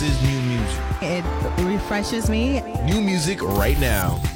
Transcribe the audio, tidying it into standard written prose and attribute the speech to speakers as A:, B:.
A: This is new music.
B: It refreshes me.
A: New music right now.